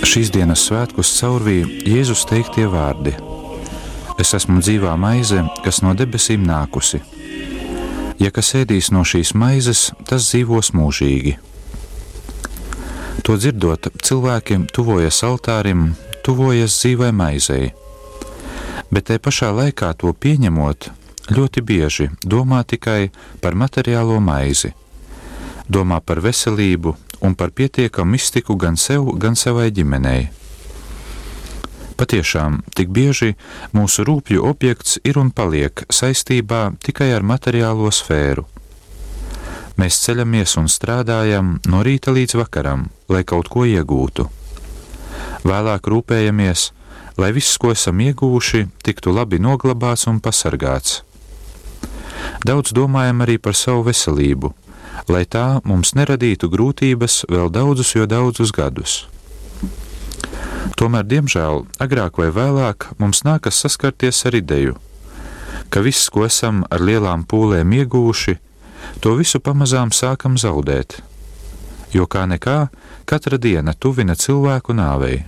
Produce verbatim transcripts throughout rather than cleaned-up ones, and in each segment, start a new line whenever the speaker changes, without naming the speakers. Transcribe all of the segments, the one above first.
Šīs dienas svētkus caurvīja Jēzus teiktie vārdi: Es esmu dzīvā maize, kas no debesīm nākusi. Ja kas ēdīs no šīs maizes, tas dzīvos mūžīgi. To dzirdot, cilvēki tuvojas altārim, tuvojas dzīvai maizei, bet te pašā laikā to pieņemot, ļoti bieži domā tikai par materiālo maizi, domā par veselību un par pietiekamu iztiku gan sev, gan savai ģimenei. Patiešām, tik bieži mūsu rūpju objekts ir un paliek saistībā tikai ar materiālo sfēru. Mēs ceļamies un strādājam no rīta līdz vakaram, lai kaut ko iegūtu. Vēlāk rūpējamies, lai viss, ko esam ieguvuši, tiktu labi noglabāts un pasargāts. Daudz domājam arī par savu veselību, lai tā mums neradītu grūtības vēl daudzus jo daudzus gadus. Tomēr, diemžēl, agrāk vai vēlāk mums nākas saskarties ar ideju, ka viss, ko esam ar lielām pūlēm ieguvuši, to visu pamazām sākam zaudēt, jo kā nekā katra diena tuvina cilvēku nāvei.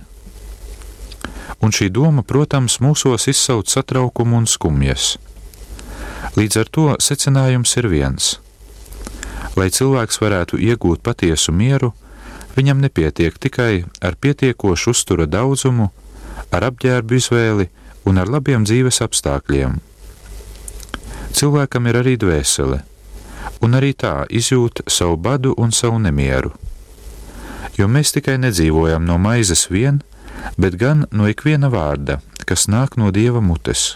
Un šī doma, protams, mūsos izsauc satraukumu un skumjas. Līdz ar to secinājums ir viens. Lai cilvēks varētu iegūt patiesu mieru, viņam nepietiek tikai ar pietiekošu uztura daudzumu, ar apģērbu izvēli un ar labiem dzīves apstākļiem. Cilvēkam ir arī dvēsele, un arī tā izjūt savu badu un savu nemieru. Jo mēs tikai nedzīvojam no maizes vien, bet gan no ikviena vārda, kas nāk no Dieva mutes.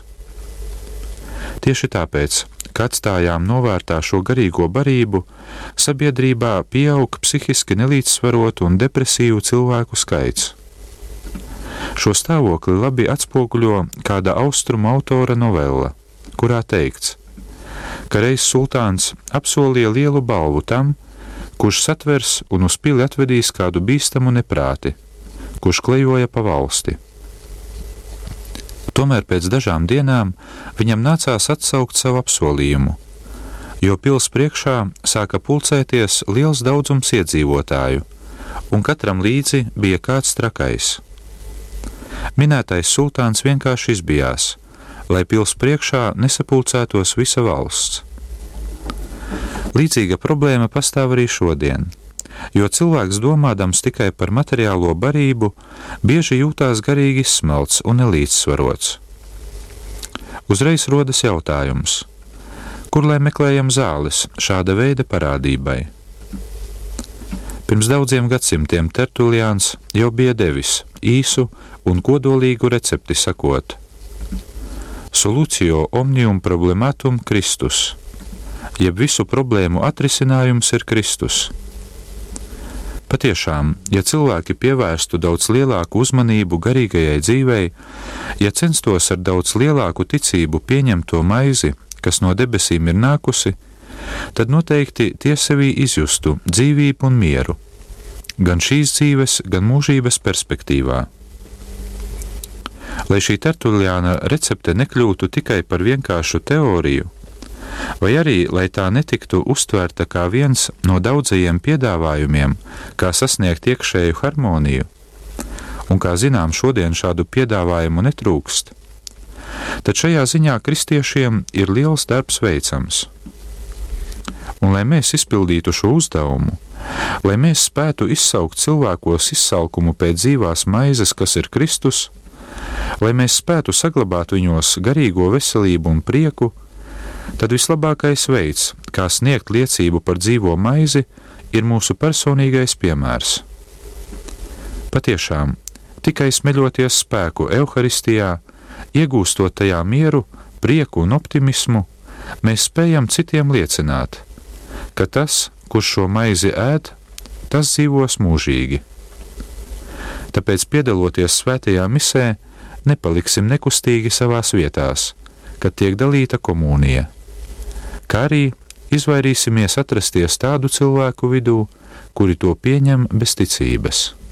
Tieši tāpēc, kad atstājām novērtā šo garīgo barību, sabiedrībā pieaug psihiski nelīdzsvarotu un depresīvu cilvēku skaits. Šo stāvokli labi atspoguļo kāda austrumu autora novella, kurā teikts, ka reiz sultāns apsolīja lielu balvu tam, kurš satvers un uz pili atvedīs kādu bīstamu neprāti, kurš klejoja pa valsti. Tomēr pēc dažām dienām viņam nācās atsaukt savu apsolījumu, jo pils priekšā sāka pulcēties liels daudzums iedzīvotāju, un katram līdzi bija kāds trakais. Minētais sultāns vienkārši izbijās, lai pils priekšā nesapulcētos visa valsts. Līdzīga problēma pastāv arī šodien, jo cilvēks domādams tikai par materiālo barību, bieži jūtās garīgi izsmelts un nelīdzsvarots. Uzreiz rodas jautājums, kur lai meklējam zāles šāda veida parādībai? Pirms daudziem gadsimtiem Tertuliāns jau bija devis īsu un kodolīgu recepti sakot: Solutio omnium problematum Kristus, jeb visu problēmu atrisinājums ir Kristus. Patiešām, ja cilvēki pievērstu daudz lielāku uzmanību garīgajai dzīvei, ja censtos ar daudz lielāku ticību pieņemt to maizi, kas no debesīm ir nākusi, tad noteikti tie sevī izjustu dzīvību un mieru, gan šīs dzīves, gan mūžības perspektīvā. Lai šī Tertuliāna recepte nekļūtu tikai par vienkāršu teoriju, vai arī, lai tā netiktu uztvērta kā viens no daudzajiem piedāvājumiem, kā sasniegt iekšēju harmoniju, un kā zinām, šodien šādu piedāvājumu netrūkst, tad šajā ziņā kristiešiem ir liels darbs veicams. Un lai mēs izpildītu šo uzdevumu, lai mēs spētu izsaukt cilvēkos izsalkumu pēc dzīvās maizes, kas ir Kristus, lai mēs spētu saglabāt viņos garīgo veselību un prieku, tad vislabākais veids, kā sniegt liecību par dzīvo maizi, ir mūsu personīgais piemērs. Patiešām, tikai smeļoties spēku Euharistijā, iegūstot tajā mieru, prieku un optimismu, mēs spējam citiem liecināt, ka tas, kurš šo maizi ēd, tas dzīvos mūžīgi. Tāpēc, piedaloties svētajā misē, nepaliksim nekustīgi savās vietās, kad tiek dalīta komunija, kā arī izvairīsimies atrasties tādu cilvēku vidū, kuri to pieņem bez ticības.